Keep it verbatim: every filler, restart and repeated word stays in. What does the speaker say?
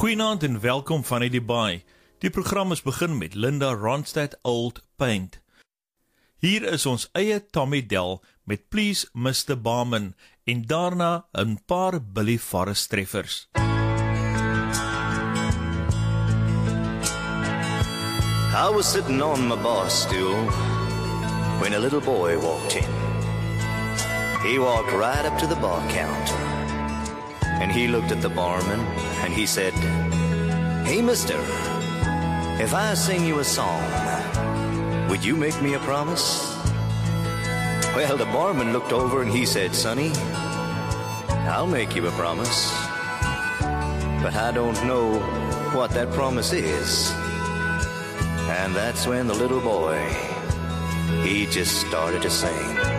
Goeienaand en welkom van die baai. Die program is begin met Linda Ronstadt Old Paint. Hier is ons eie Tommy Dell met Please mister Barman en daarna 'n paar Billy Forrest treffers. I was sitting on my bar stool when a little boy walked in. He walked right up to the bar counter and he looked at the barman and he said, "Hey mister, if I sing you a song, would you make me a promise?" Well, the barman looked over and he said, "Sonny, I'll make you a promise, but I don't know what that promise is." And that's when the little boy, he just started to sing.